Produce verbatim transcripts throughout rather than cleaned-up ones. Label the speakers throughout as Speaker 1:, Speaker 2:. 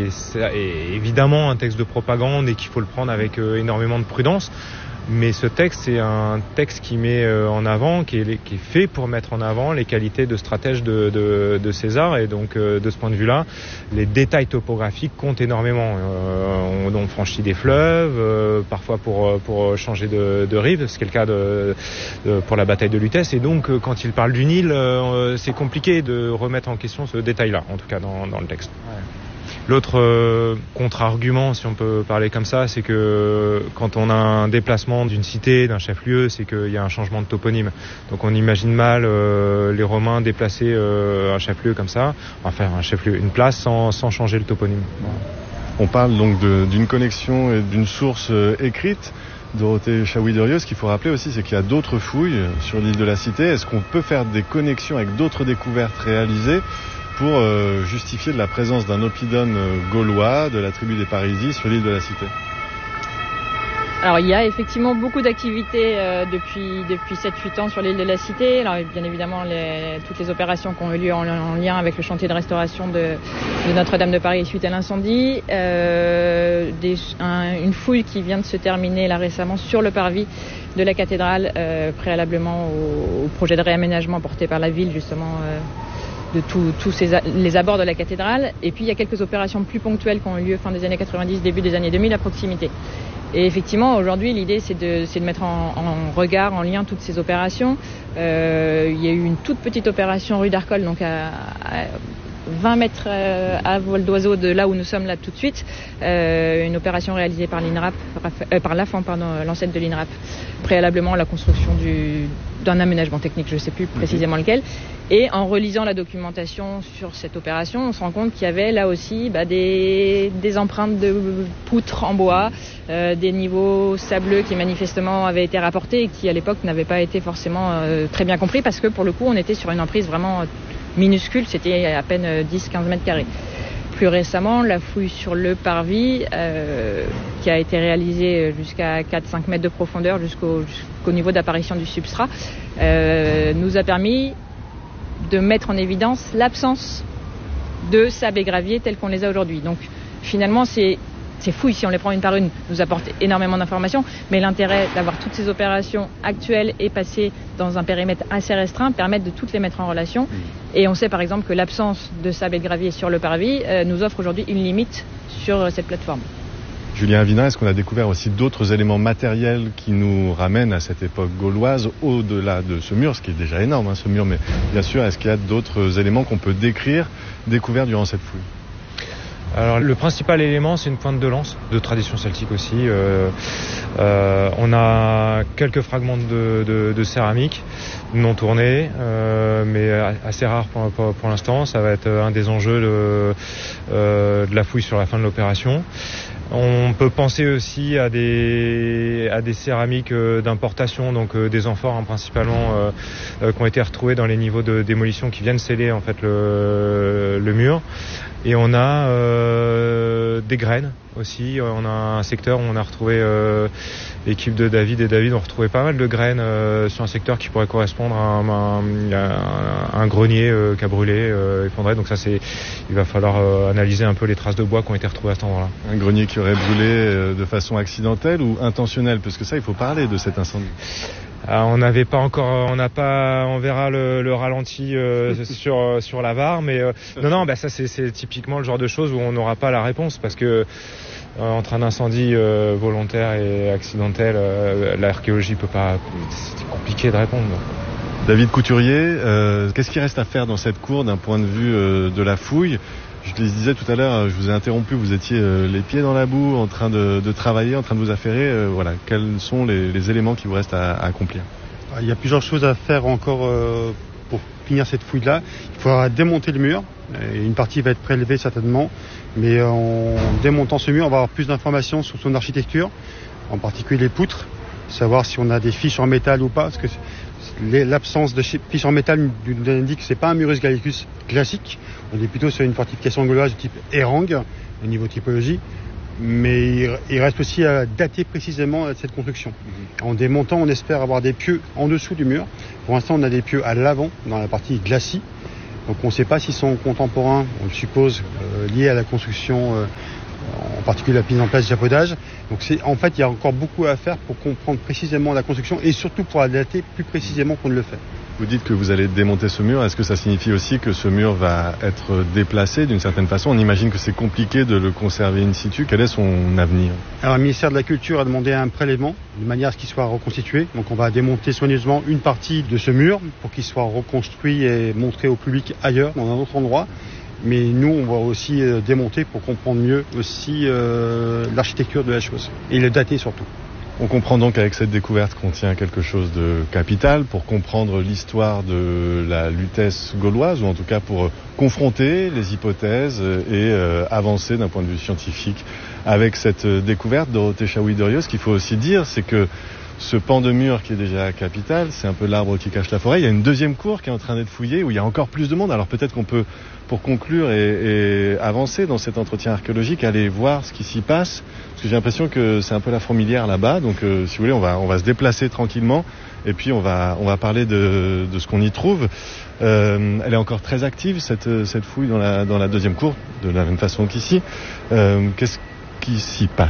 Speaker 1: c'est, c'est évidemment un texte de propagande et qu'il faut le prendre avec euh, énormément de prudence. Mais ce texte, c'est un texte qui met en avant, qui est, qui est fait pour mettre en avant les qualités de stratège de, de, de César. Et donc, euh, de ce point de vue-là, les détails topographiques comptent énormément. Euh, on, on franchit des fleuves, euh, parfois pour, pour changer de, de rive, ce qui est le cas de, de, pour la bataille de Lutèce. Et donc, quand il parle du Nil, euh, c'est compliqué de remettre en question ce détail-là, en tout cas dans, dans le texte. Ouais. L'autre euh, contre-argument, si on peut parler comme ça, c'est que quand on a un déplacement d'une cité, d'un chef-lieu, c'est qu'il y a un changement de toponyme. Donc on imagine mal euh, les Romains déplacer euh, un chef-lieu comme ça, enfin un chef-lieu, une place sans, sans changer le toponyme. Voilà.
Speaker 2: On parle donc de, d'une connexion et d'une source euh, écrite. Dorothée Chaouy-Derieux, ce qu'il faut rappeler aussi, c'est qu'il y a d'autres fouilles sur l'île de la Cité. Est-ce qu'on peut faire des connexions avec d'autres découvertes réalisées pour euh, justifier de la présence d'un oppidum euh, gaulois de la tribu des Parisis sur l'île de la Cité?
Speaker 3: Alors il y a effectivement beaucoup d'activités euh, depuis, depuis sept huit ans sur l'île de la Cité. Alors bien évidemment les, toutes les opérations qui ont eu lieu en, en lien avec le chantier de restauration de, de Notre-Dame de Paris suite à l'incendie. Euh, des, un, une fouille qui vient de se terminer là récemment sur le parvis de la cathédrale, euh, préalablement au, au projet de réaménagement porté par la ville justement euh, de tous tout les abords de la cathédrale. Et puis il y a quelques opérations plus ponctuelles qui ont eu lieu fin des années quatre-vingt-dix, début des années deux mille à proximité. Et effectivement, aujourd'hui, l'idée, c'est de, c'est de mettre en, en regard, en lien toutes ces opérations. Euh, il y a eu une toute petite opération rue d'Arcole, donc à, à vingt mètres à vol d'oiseau de là où nous sommes là tout de suite. Euh, une opération réalisée par l'INRAP, euh, par l'A F A N, pardon, l'ancêtre de l'INRAP, préalablement à la construction du, d'un aménagement technique, je ne sais plus précisément lequel. Et en relisant la documentation sur cette opération, on se rend compte qu'il y avait là aussi bah, des, des empreintes de poutres en bois, euh, des niveaux sableux qui manifestement avaient été rapportés et qui à l'époque n'avaient pas été forcément euh, très bien compris parce que pour le coup on était sur une emprise vraiment minuscule, c'était à peine dix à quinze mètres carrés. Plus récemment, la fouille sur le parvis, euh, qui a été réalisée jusqu'à quatre à cinq mètres de profondeur jusqu'au, jusqu'au niveau d'apparition du substrat, euh, nous a permis de mettre en évidence l'absence de sable et gravier tels qu'on les a aujourd'hui. Donc finalement, c'est, ces fouilles, si on les prend une par une, nous apportent énormément d'informations, mais l'intérêt d'avoir toutes ces opérations actuelles et passées dans un périmètre assez restreint permettent de toutes les mettre en relation. Et on sait par exemple que l'absence de sable et de gravier sur le parvis euh, nous offre aujourd'hui une limite sur cette plateforme.
Speaker 2: Julien Avinain, est-ce qu'on a découvert aussi d'autres éléments matériels qui nous ramènent à cette époque gauloise, au-delà de ce mur, ce qui est déjà énorme, hein, ce mur, mais bien sûr, est-ce qu'il y a d'autres éléments qu'on peut décrire, découverts durant cette fouille?
Speaker 1: Alors le principal élément, c'est une pointe de lance, de tradition celtique aussi. Euh, euh, on a quelques fragments de, de, de céramique non tournés, euh, mais assez rares pour, pour, pour l'instant. Ça va être un des enjeux de, euh, de la fouille sur la fin de l'opération. On peut penser aussi à des, à des céramiques d'importation, donc des amphores hein, principalement, euh, qui ont été retrouvées dans les niveaux de démolition qui viennent sceller en fait le, le mur. Et on a euh, des graines aussi. On a un secteur où on a retrouvé, euh, l'équipe de David et David ont retrouvé pas mal de graines euh, sur un secteur qui pourrait correspondre à un, un, un, un grenier euh, qui a brûlé, euh, effondré. Donc ça, c'est, il va falloir euh, analyser un peu les traces de bois qui ont été retrouvées à cet endroit-là.
Speaker 2: Un grenier qui aurait brûlé euh, de façon accidentelle ou intentionnelle? Parce que ça, il faut parler de cet incendie.
Speaker 1: Alors, on n'avait pas encore, on n'a pas, on verra le, le ralenti euh, sur sur la V A R, mais euh, non non, bah ça c'est, c'est typiquement le genre de choses où on n'aura pas la réponse parce que euh, entre un incendie euh, volontaire et accidentel, euh, l'archéologie peut pas, c'est compliqué de répondre.
Speaker 2: David Couturier, euh, qu'est-ce qui reste à faire dans cette cour d'un point de vue euh, de la fouille? Je les disais tout à l'heure, je vous ai interrompu, vous étiez euh, les pieds dans la boue, en train de, de travailler, en train de vous affairer. Euh, voilà, quels sont les, les éléments qui vous restent à, à accomplir?
Speaker 4: Il y a plusieurs choses à faire encore euh, pour finir cette fouille-là. Il faudra démonter le mur. Et une partie va être prélevée certainement, mais en démontant ce mur, on va avoir plus d'informations sur son architecture, en particulier les poutres, savoir si on a des fiches en métal ou pas, parce que l'absence de fiches en métal nous indique que c'est pas un Murus Gallicus classique. On est plutôt sur une fortification gauloise de type Erang au niveau typologie, mais il reste aussi à dater précisément cette construction. En démontant, on espère avoir des pieux en dessous du mur. Pour l'instant, on a des pieux à l'avant, dans la partie glacis, Donc on ne sait pas s'ils sont contemporains, on le suppose, euh, liés à la construction, euh, en particulier la mise en place du jappodage. Donc c'est, en fait, il y a encore beaucoup à faire pour comprendre précisément la construction et surtout pour la dater plus précisément qu'on ne le fait.
Speaker 2: Vous dites que vous allez démonter ce mur. Est-ce que ça signifie aussi que ce mur va être déplacé d'une certaine façon? On imagine que c'est compliqué de le conserver in situ. Quel est son avenir?
Speaker 4: Alors le ministère de la Culture a demandé un prélèvement de manière à ce qu'il soit reconstitué. Donc on va démonter soigneusement une partie de ce mur pour qu'il soit reconstruit et montré au public ailleurs, dans un autre endroit. Mais nous, on va aussi euh, démonter pour comprendre mieux aussi euh, l'architecture de la chose et le dater surtout.
Speaker 2: On comprend donc avec cette découverte qu'on tient quelque chose de capital pour comprendre l'histoire de la Lutèce gauloise, ou en tout cas pour confronter les hypothèses et euh, avancer d'un point de vue scientifique avec cette découverte. Dorothée Chaouis-Derieux, ce qu'il faut aussi dire, c'est que ce pan de mur qui est déjà capital, c'est un peu l'arbre qui cache la forêt. Il y a une deuxième cour qui est en train d'être fouillée où il y a encore plus de monde. Alors peut-être qu'on peut, pour conclure et, et avancer dans cet entretien archéologique, aller voir ce qui s'y passe. Parce que j'ai l'impression que c'est un peu la fourmilière là-bas. Donc euh, si vous voulez, on va, on va se déplacer tranquillement et puis on va, on va parler de, de ce qu'on y trouve. Euh, elle est encore très active, cette, cette fouille dans la, dans la deuxième cour, de la même façon qu'ici. Euh, qu'est-ce qui s'y passe ?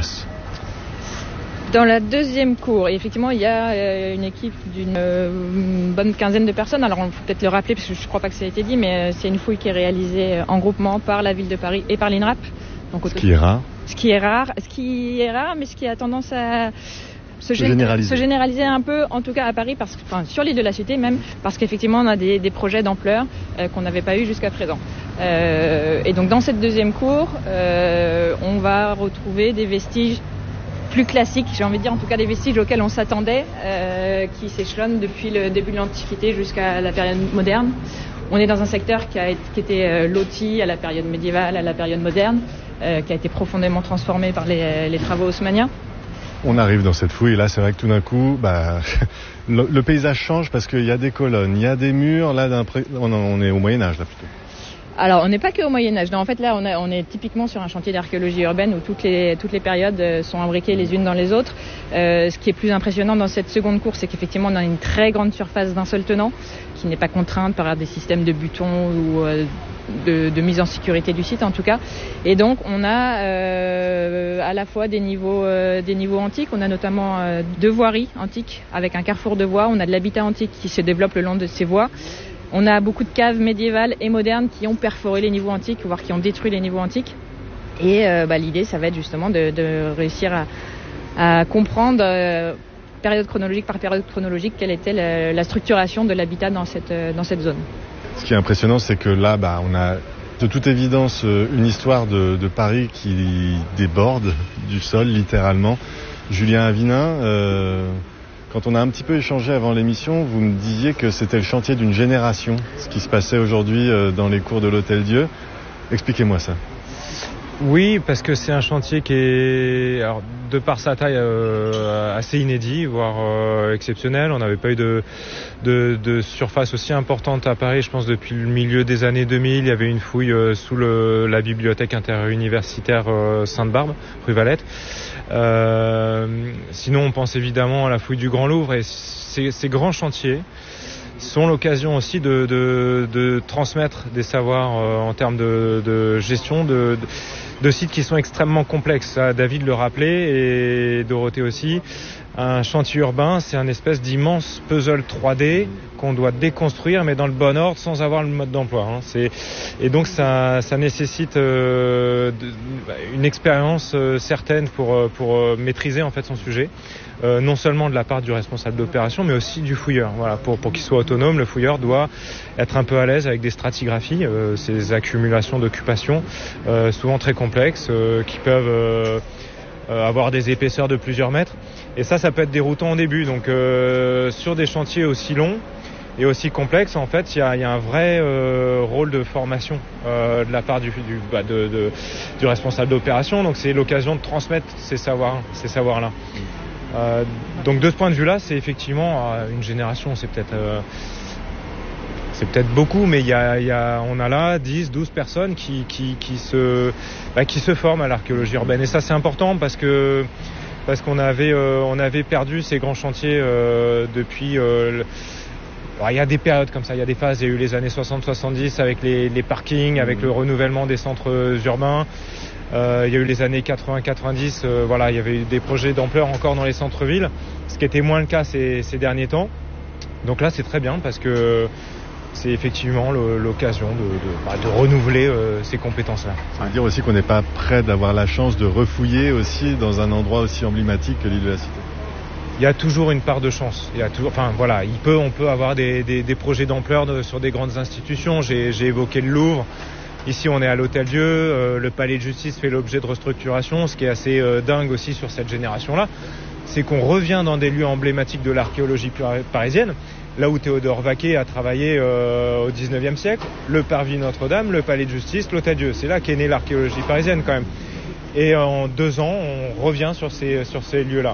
Speaker 3: Dans la deuxième cour, effectivement, il y a une équipe d'une euh, bonne quinzaine de personnes. Alors, on peut peut-être le rappeler, parce que je ne crois pas que ça a été dit, mais c'est une fouille qui est réalisée en groupement par la ville de Paris et par l'INRAP. Donc,
Speaker 2: ce qui est rare.
Speaker 3: Ce qui est rare, ce qui est rare, mais ce qui a tendance à se,
Speaker 2: se, généraliser.
Speaker 3: se généraliser un peu, en tout cas à Paris, parce que, enfin, sur l'île de la Cité même, parce qu'effectivement, on a des, des projets d'ampleur euh, qu'on n'avait pas eu jusqu'à présent. Euh, et donc, dans cette deuxième cour, euh, on va retrouver des vestiges plus classiques, j'ai envie de dire, en tout cas des vestiges auxquels on s'attendait, euh, qui s'échelonnent depuis le début de l'Antiquité jusqu'à la période moderne. On est dans un secteur qui a été, qui était euh, loti à la période médiévale, à la période moderne, euh, qui a été profondément transformé par les, les travaux haussmanniens.
Speaker 2: On arrive dans cette fouille et là c'est vrai que tout d'un coup bah, le, le paysage change parce qu'il y a des colonnes, il y a des murs, là d'un pré... on, on est au Moyen-Âge là plutôt.
Speaker 3: Alors, on n'est pas que au Moyen-Âge. Non, en fait, là, on, a, on est typiquement sur un chantier d'archéologie urbaine où toutes les, toutes les périodes sont imbriquées les unes dans les autres. Euh, ce qui est plus impressionnant dans cette seconde cour, c'est qu'effectivement, on a une très grande surface d'un seul tenant qui n'est pas contrainte par des systèmes de butons ou euh, de, de mise en sécurité du site, en tout cas. Et donc, on a euh, à la fois des niveaux, euh, des niveaux antiques. On a notamment euh, deux voiries antiques avec un carrefour de voies. On a de l'habitat antique qui se développe le long de ces voies. On a beaucoup de caves médiévales et modernes qui ont perforé les niveaux antiques, voire qui ont détruit les niveaux antiques. Et euh, bah, l'idée, ça va être justement de, de réussir à, à comprendre, euh, période chronologique par période chronologique, quelle était la, la structuration de l'habitat dans cette, dans cette zone.
Speaker 2: Ce qui est impressionnant, c'est que là, bah, on a de toute évidence une histoire de, de Paris qui déborde du sol, littéralement. Julien Avinin... Euh... Quand on a un petit peu échangé avant l'émission, vous me disiez que c'était le chantier d'une génération, ce qui se passait aujourd'hui dans les cours de l'Hôtel-Dieu. Expliquez-moi ça.
Speaker 1: Oui, parce que c'est un chantier qui est, alors, de par sa taille, euh, assez inédit, voire euh, exceptionnel. On n'avait pas eu de, de, de surface aussi importante à Paris, je pense, depuis le milieu des années deux mille. Il y avait une fouille euh, sous le, la bibliothèque interuniversitaire euh, Sainte-Barbe, rue Valette. Euh, sinon, on pense évidemment à la fouille du Grand Louvre, et ces, ces grands chantiers sont l'occasion aussi de, de, de transmettre des savoirs euh, en termes de, de gestion de, de, de sites qui sont extrêmement complexes. Ça, David le rappelait et Dorothée aussi. Un chantier urbain, c'est un espèce d'immense puzzle trois D qu'on doit déconstruire, mais dans le bon ordre, sans avoir le mode d'emploi. Hein. C'est... Et donc, ça, ça nécessite euh, de, une expérience euh, certaine pour, pour euh, maîtriser en fait son sujet. Euh, non seulement de la part du responsable d'opération, mais aussi du fouilleur. Voilà, pour, pour qu'il soit autonome, le fouilleur doit être un peu à l'aise avec des stratigraphies, euh, ces accumulations d'occupation, euh, souvent très complexes, euh, qui peuvent euh, euh, avoir des épaisseurs de plusieurs mètres. Et ça, ça peut être déroutant au début. Donc, euh, sur des chantiers aussi longs et aussi complexes, en fait, il y a, y a un vrai euh, rôle de formation euh, de la part du, du, bah, de, de, du responsable d'opération. Donc, c'est l'occasion de transmettre ces savoirs, ces savoirs-là. Euh, donc de ce point de vue-là, c'est effectivement euh, une génération, c'est peut-être, euh, c'est peut-être beaucoup, mais y a, y a, on a là dix, douze personnes qui, qui, qui, se, bah, qui se forment à l'archéologie urbaine. Et ça, c'est important parce que parce qu'on avait, euh, on avait perdu ces grands chantiers euh, depuis euh, Alors, il y a des périodes comme ça, il y a des phases. Il y a eu les années soixante soixante-dix avec les, les parkings, avec le renouvellement des centres urbains. Euh, il y a eu les années quatre-vingts quatre-vingt-dix, euh, voilà, il y avait eu des projets d'ampleur encore dans les centres-villes, ce qui était moins le cas ces, ces derniers temps. Donc là, c'est très bien parce que c'est effectivement le, l'occasion de, de, bah, de renouveler euh, ces compétences-là.
Speaker 2: Ça veut dire aussi qu'on n'est pas prêt d'avoir la chance de refouiller aussi dans un endroit aussi emblématique que l'île de la Cité.
Speaker 1: Il y a toujours une part de chance. Il y a toujours, enfin voilà, il peut, on peut avoir des, des, des projets d'ampleur de, sur des grandes institutions. J'ai, j'ai évoqué le Louvre. Ici, on est à l'Hôtel-Dieu. Euh, le Palais de Justice fait l'objet de restructuration. Ce qui est assez euh, dingue aussi sur cette génération-là, c'est qu'on revient dans des lieux emblématiques de l'archéologie parisienne. Là où Théodore Vaquet a travaillé euh, au dix-neuvième siècle, le Parvis Notre-Dame, le Palais de Justice, l'Hôtel-Dieu. C'est là qu'est née l'archéologie parisienne quand même. Et en deux ans, on revient sur ces, sur ces lieux-là.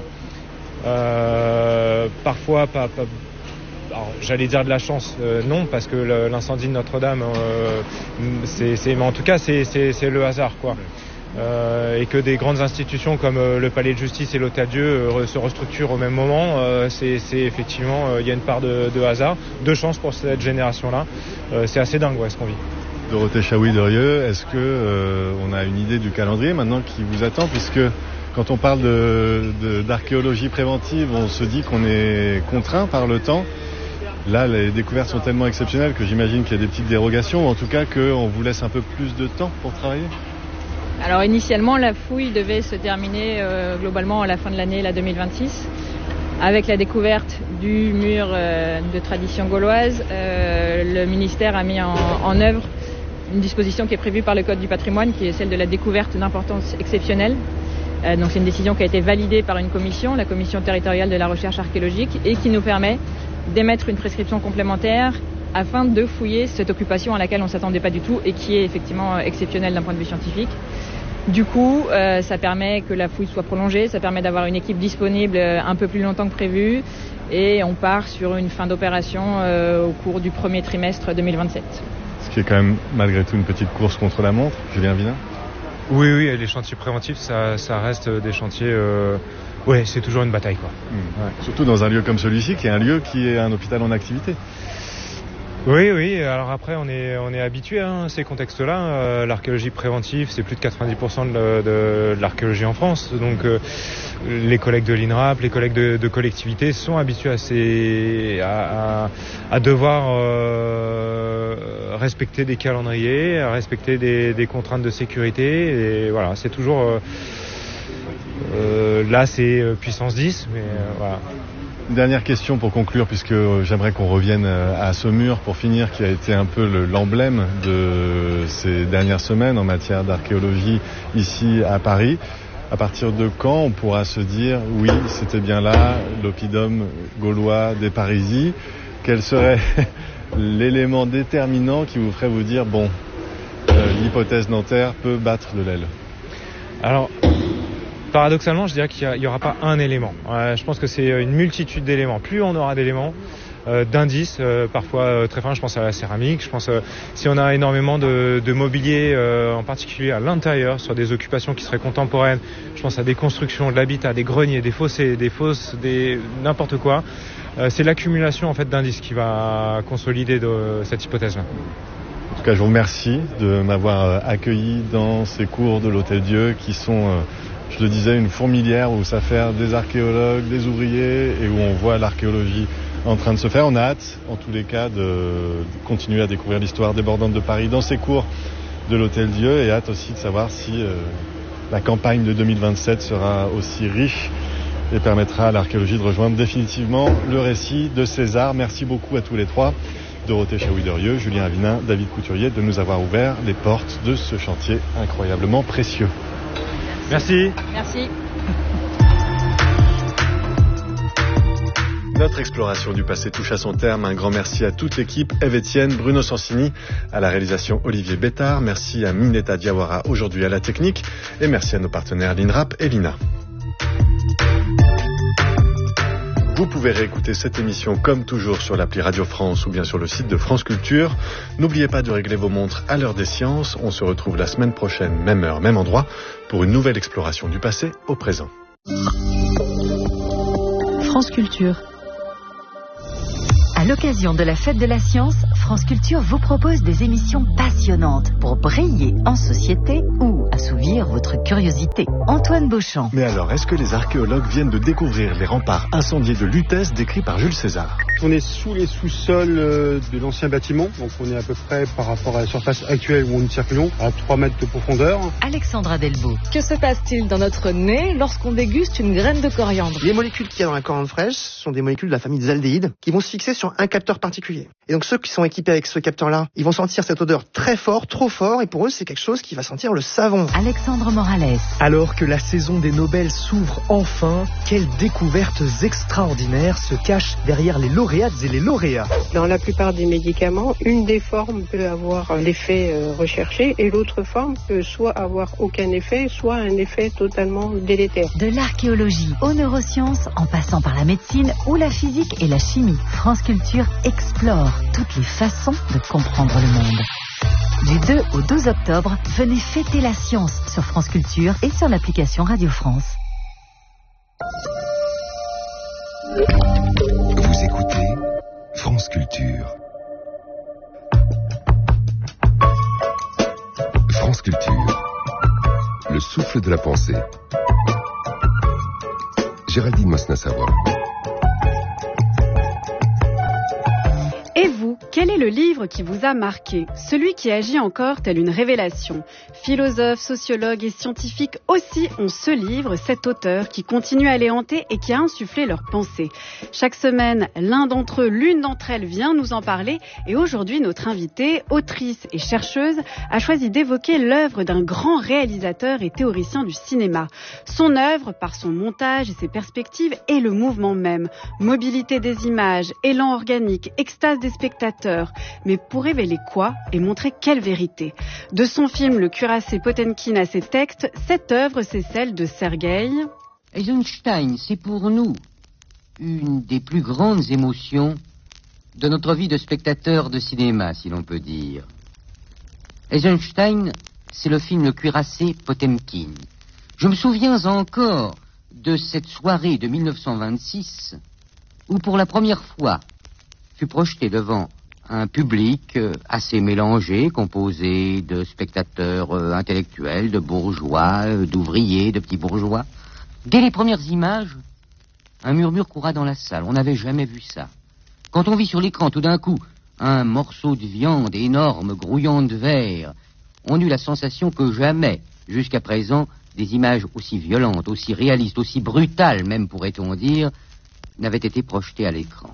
Speaker 1: Euh, parfois, pas, pas, alors, j'allais dire de la chance, euh, non, parce que le, l'incendie de Notre-Dame, euh, c'est, c'est, mais en tout cas, c'est, c'est, c'est le hasard, quoi. Euh, et que des grandes institutions comme euh, le Palais de Justice et l'Hôtel-Dieu euh, se restructurent au même moment, euh, c'est, c'est effectivement, il euh, y a une part de, de hasard, de chance pour cette génération-là. Euh, c'est assez dingue, ouais, ce qu'on vit.
Speaker 2: Dorothée Chaouis-Derieux, est-ce que euh, on a une idée du calendrier maintenant qui vous attend, puisque quand on parle de, de, d'archéologie préventive, on se dit qu'on est contraint par le temps. Là, les découvertes sont tellement exceptionnelles que j'imagine qu'il y a des petites dérogations, ou en tout cas qu'on vous laisse un peu plus de temps pour travailler.
Speaker 3: Alors initialement, la fouille devait se terminer euh, globalement à la fin de l'année la deux mille vingt-six. Avec la découverte du mur euh, de tradition gauloise, euh, le ministère a mis en, en œuvre une disposition qui est prévue par le Code du patrimoine, qui est celle de la découverte d'importance exceptionnelle. Euh, donc c'est une décision qui a été validée par une commission, la commission territoriale de la recherche archéologique, et qui nous permet d'émettre une prescription complémentaire afin de fouiller cette occupation à laquelle on ne s'attendait pas du tout et qui est effectivement exceptionnelle d'un point de vue scientifique. Du coup, euh, ça permet que la fouille soit prolongée, ça permet d'avoir une équipe disponible un peu plus longtemps que prévu et on part sur une fin d'opération euh, au cours du premier trimestre deux mille vingt-sept.
Speaker 2: Ce qui est quand même malgré tout une petite course contre la montre, Julien Vinin.
Speaker 1: Oui, oui, les chantiers préventifs, ça, ça reste des chantiers... Euh... Ouais, c'est toujours une bataille, quoi.
Speaker 2: Mmh. Ouais. Surtout dans un lieu comme celui-ci, qui est un lieu qui est un hôpital en activité.
Speaker 1: Oui, oui. Alors après, on est on est habitué hein, à ces contextes-là. Euh, l'archéologie préventive, c'est plus de quatre-vingt-dix pour cent de, de, de l'archéologie en France. Donc, euh, les collègues de l'INRAP, les collègues de, de collectivités sont habitués à ces à, à, à devoir euh, respecter des calendriers, à respecter des, des contraintes de sécurité. Et voilà, c'est toujours euh, euh, là, c'est puissance dix, mais euh, voilà.
Speaker 2: Une dernière question pour conclure, puisque j'aimerais qu'on revienne à ce mur pour finir, qui a été un peu le, l'emblème de ces dernières semaines en matière d'archéologie ici à Paris. À partir de quand on pourra se dire oui, c'était bien là, l'oppidum gaulois des Parisis? Quel serait l'élément déterminant qui vous ferait vous dire bon, euh, l'hypothèse Nanterre peut battre de l'aile?
Speaker 1: Alors, paradoxalement, je dirais qu'il n'y aura pas un élément. Euh, je pense que c'est une multitude d'éléments. Plus on aura d'éléments, euh, d'indices, euh, parfois euh, très fins, je pense à la céramique, je pense euh, si on a énormément de, de mobilier, euh, en particulier à l'intérieur, sur des occupations qui seraient contemporaines, je pense à des constructions, de l'habitat, des greniers, des fossés, des fosses, des n'importe quoi. Euh, c'est l'accumulation en fait d'indices qui va consolider de, cette hypothèse-là.
Speaker 2: En tout cas, je vous remercie de m'avoir accueilli dans ces cours de l'Hôtel-Dieu qui sont... Euh, Je le disais, une fourmilière où s'affairent des archéologues, des ouvriers et où on voit l'archéologie en train de se faire. On a hâte, en tous les cas, de continuer à découvrir l'histoire débordante de Paris dans ces cours de l'Hôtel-Dieu et hâte aussi de savoir si euh, la campagne de deux mille vingt-sept sera aussi riche et permettra à l'archéologie de rejoindre définitivement le récit de César. Merci beaucoup à tous les trois, Dorothée Chaouis-Derieux, Julien Vinin, David Couturier, de nous avoir ouvert les portes de ce chantier incroyablement précieux.
Speaker 1: Merci.
Speaker 3: Merci.
Speaker 2: Notre exploration du passé touche à son terme. Un grand merci à toute l'équipe. Ève Etienne, Bruno Sansini, à la réalisation Olivier Bétard. Merci à Mineta Diawara aujourd'hui à la technique. Et merci à nos partenaires l'INRAP et l'I N A. Vous pouvez réécouter cette émission comme toujours sur l'appli Radio France ou bien sur le site de France Culture. N'oubliez pas de régler vos montres à l'heure des sciences. On se retrouve la semaine prochaine, même heure, même endroit, pour une nouvelle exploration du passé au présent.
Speaker 5: France Culture. À l'occasion de la Fête de la Science, France Culture vous propose des émissions passionnantes pour briller en société ou assouvir votre curiosité. Antoine Beauchamp.
Speaker 6: Mais alors, est-ce que les archéologues viennent de découvrir les remparts incendiés de Lutèce décrits par Jules César?
Speaker 4: On est sous les sous-sols de l'ancien bâtiment, donc on est à peu près par rapport à la surface actuelle où nous circulons, à trois mètres de profondeur.
Speaker 5: Alexandra Delvaux.
Speaker 7: Que se passe-t-il dans notre nez lorsqu'on déguste une graine de coriandre?
Speaker 8: Les molécules qu'il y a dans la coriandre fraîche sont des molécules de la famille des aldéhydes qui vont se fixer sur un capteur particulier. Et donc ceux qui sont équipés avec ce capteur-là, ils vont sentir cette odeur très fort, trop fort, et pour eux c'est quelque chose qui va sentir le savon.
Speaker 5: Alexandre Morales.
Speaker 9: Alors que la saison des Nobel s'ouvre enfin, quelles découvertes extraordinaires se cachent derrière les lauréates et les lauréats?
Speaker 10: Dans la plupart des médicaments, une des formes peut avoir l'effet recherché et l'autre forme peut soit avoir aucun effet, soit un effet totalement délétère.
Speaker 5: De l'archéologie aux neurosciences, en passant par la médecine ou la physique et la chimie, France Culture explore toutes les façons de comprendre le monde. Du deux au douze octobre, venez fêter la science sur France Culture et sur l'application Radio France.
Speaker 11: Vous écoutez France Culture. France Culture. Le souffle de la pensée. Géraldine Mosna-Savoie.
Speaker 12: Et vous, quel est le livre qui vous a marqué? Celui qui agit encore tel une révélation. Philosophes, sociologues et scientifiques aussi ont ce livre, cet auteur qui continue à les hanter et qui a insufflé leurs pensées. Chaque semaine, l'un d'entre eux, l'une d'entre elles vient nous en parler. Et aujourd'hui, notre invitée, autrice et chercheuse, a choisi d'évoquer l'œuvre d'un grand réalisateur et théoricien du cinéma. Son œuvre, par son montage et ses perspectives, est le mouvement même. Mobilité des images, élan organique, extase des spectateurs. Mais pour révéler quoi et montrer quelle vérité? De son film Le cuirassé Potemkin à ses textes, cette œuvre, c'est celle de Sergueï
Speaker 13: Eisenstein. C'est pour nous une des plus grandes émotions de notre vie de spectateur de cinéma, si l'on peut dire. Eisenstein, c'est le film Le cuirassé Potemkin. Je me souviens encore de cette soirée de mille neuf cent vingt-six où pour la première fois fut projeté devant un public assez mélangé, composé de spectateurs intellectuels, de bourgeois, d'ouvriers, de petits bourgeois. Dès les premières images, un murmure coura dans la salle. On n'avait jamais vu ça. Quand on vit sur l'écran tout d'un coup un morceau de viande énorme, grouillant de verre, on eut la sensation que jamais, jusqu'à présent, des images aussi violentes, aussi réalistes, aussi brutales même, pourrait-on dire, n'avaient été projetées à l'écran.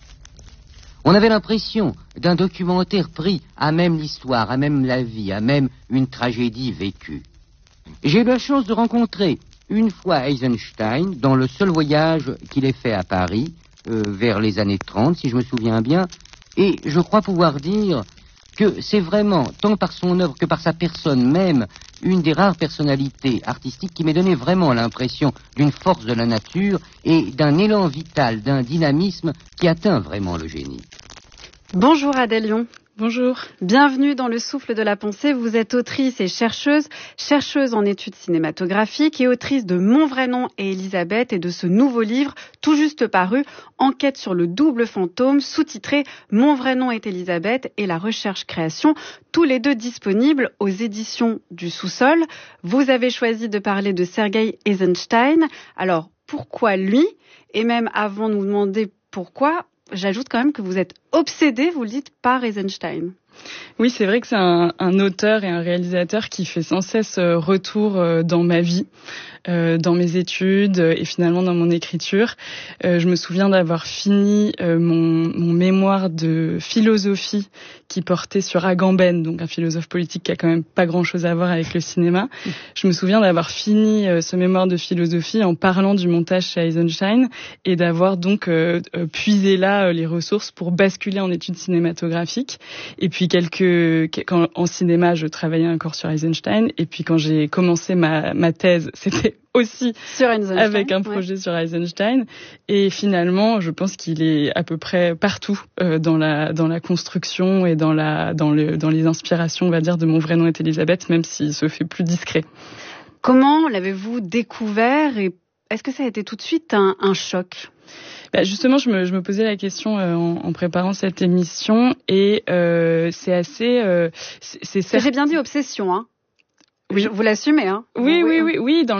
Speaker 13: On avait l'impression d'un documentaire pris à même l'histoire, à même la vie, à même une tragédie vécue. J'ai eu la chance de rencontrer une fois Eisenstein dans le seul voyage qu'il ait fait à Paris, euh, vers les années trente, si je me souviens bien, et je crois pouvoir dire que c'est vraiment, tant par son œuvre que par sa personne même, une des rares personnalités artistiques qui m'ait donné vraiment l'impression d'une force de la nature et d'un élan vital, d'un dynamisme qui atteint vraiment le génie.
Speaker 12: Bonjour Adèle Lyon. Bonjour. Bienvenue dans le souffle de la pensée. Vous êtes autrice et chercheuse, chercheuse en études cinématographiques et autrice de Mon vrai nom et Elisabeth et de ce nouveau livre tout juste paru, Enquête sur le double fantôme, sous-titré Mon vrai nom est Elisabeth et la recherche-création, tous les deux disponibles aux éditions du Sous-sol. Vous avez choisi de parler de Sergueï Eisenstein. Alors, pourquoi lui? Et même avant de nous demander pourquoi, j'ajoute quand même que vous êtes obsédé, vous le dites, par Eisenstein.
Speaker 14: Oui, c'est vrai que c'est un, un auteur et un réalisateur qui fait sans cesse retour dans ma vie, euh, dans mes études et finalement dans mon écriture. Euh, je me souviens d'avoir fini euh, mon, mon mémoire de philosophie qui portait sur Agamben, donc un philosophe politique qui a quand même pas grand-chose à voir avec le cinéma. Je me souviens d'avoir fini euh, ce mémoire de philosophie en parlant du montage chez Eisenstein et d'avoir donc euh, euh, puisé là euh, les ressources pour basculer en études cinématographiques. Et puis quelques, quand, en cinéma, je travaillais encore sur Eisenstein. Et puis quand j'ai commencé ma, ma thèse, c'était aussi
Speaker 12: sur
Speaker 14: avec un projet ouais. sur Eisenstein. Et finalement, je pense qu'il est à peu près partout euh, dans la dans la construction et dans la dans le dans les inspirations, on va dire, de Mon vrai nom est Elisabeth, même s'il se fait plus discret.
Speaker 12: Comment l'avez-vous découvert et est-ce que ça a été tout de suite un, un choc ?
Speaker 14: Bah justement, je me, je me posais la question euh, en, en préparant cette émission et euh, c'est assez... Euh, c'est, c'est
Speaker 12: certes... J'ai bien dit obsession, hein.
Speaker 14: Oui.
Speaker 12: Vous l'assumez, hein.
Speaker 14: Oui, oui, oui, oui. Dans